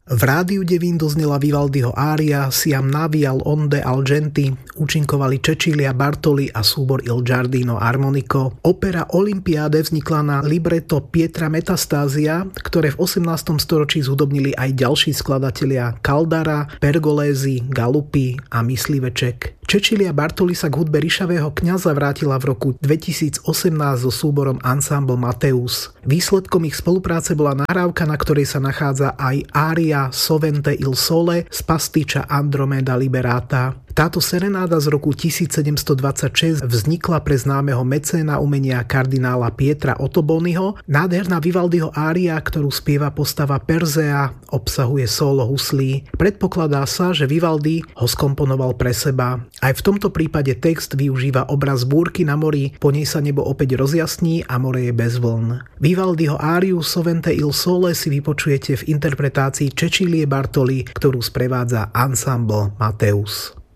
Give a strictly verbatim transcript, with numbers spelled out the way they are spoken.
V rádiu Devín doznela Vivaldiho ária Siam navial onde al genti, účinkovali Cecilia Bartoli a súbor Il Giardino Armonico. Opera Olympiade vznikla na libreto Pietra Metastásia, ktoré v osemnástom storočí zhudobnili aj ďalší skladatelia Caldara, Pergolesi, Galuppi a Mysliveček. Cecilia Bartoli sa k hudbe Ríšavého kňaza vrátila v roku dvetisícosemnásť so súborom Ensemble Matthäus. Výsledkom ich spolupráce bola nahrávka, na ktorej sa nachádza aj ária Sovente il Sole z pastiča Andromeda Liberata. Táto serenáda z roku tisícsedemstodvadsaťšesť vznikla pre známeho mecéna umenia kardinála Pietra Ottoboniho. Nádherná Vivaldiho ária, ktorú spieva postava Persea, obsahuje solo huslí. Predpokladá sa, že Vivaldi ho skomponoval pre seba. Aj v tomto prípade text využíva obraz búrky na mori, po nej sa nebo opäť rozjasní a more je bez vln. Vivaldiho áriu Sovente il Sole si vypočujete v interpretácii Cecilie Bartoli, ktorú sprevádza Ensemble Matthäus.